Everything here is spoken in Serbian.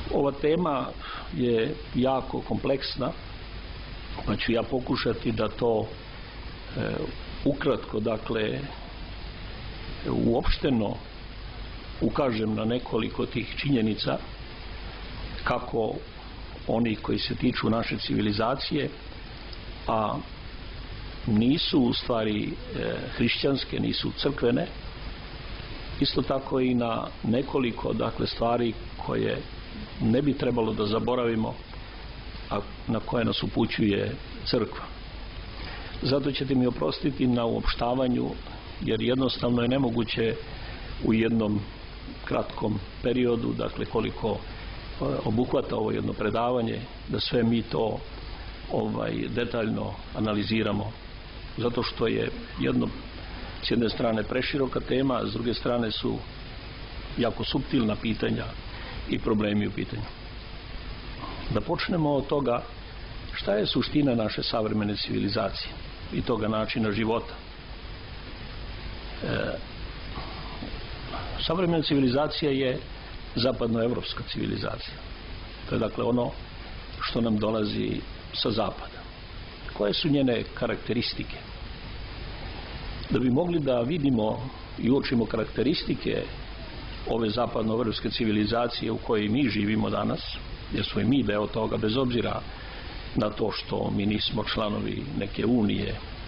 Ova tema je jako kompleksna, pa ću ja pokušati da to ukratko, dakle, uopšteno ukažem na nekoliko tih činjenica kako oni koji se tiču naše civilizacije, a nisu u stvari hrišćanske, nisu crkvene, isto tako i na nekoliko, dakle, stvari koje ne bi trebalo da zaboravimo, a na koje nas upućuje crkva. Zato ćete mi oprostiti na uopštavanju, jer jednostavno je nemoguće u jednom kratkom periodu, dakle koliko obuhvata ovo jedno predavanje, da sve mi to detaljno analiziramo, zato što je s jedne strane preširoka tema, a s druge strane su jako suptilna pitanja i problemi u pitanju. Da počnemo od toga šta je suština naše savremene civilizacije i toga načina života. Savremena civilizacija je zapadnoevropska civilizacija. To je dakle ono što nam dolazi sa zapada. Koje su njene karakteristike? Da bi mogli da vidimo i uočimo karakteristike ove zapadnoevropske civilizacije u kojoj mi živimo danas, jer smo i mi deo toga, bez obzira na to što mi nismo članovi neke unije